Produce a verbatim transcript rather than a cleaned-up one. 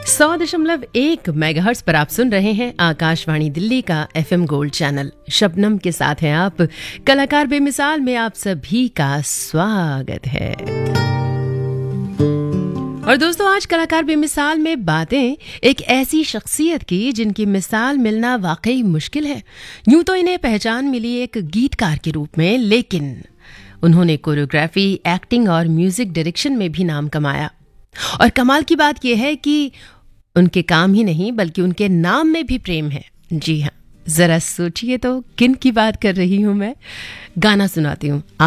सौ दशमलव एक मेगाहर्ट्ज पर आप सुन रहे हैं आकाशवाणी दिल्ली का एफएम गोल्ड चैनल। शबनम के साथ हैं आप। कलाकार बेमिसाल में आप सभी का स्वागत है। और दोस्तों, आज कलाकार बेमिसाल में बातें एक ऐसी शख्सियत की जिनकी मिसाल मिलना वाकई मुश्किल है। यूं तो इन्हें पहचान मिली एक गीतकार के रूप में, लेकिन उन्होंने कोरियोग्राफी, एक्टिंग और म्यूजिक डायरेक्शन में भी नाम कमाया। और कमाल की बात यह है कि उनके काम ही नहीं बल्कि उनके नाम में भी प्रेम है। जी हाँ, जरा सोचिए तो किन की बात कर रही हूं मैं। गाना सुनाती हूँ।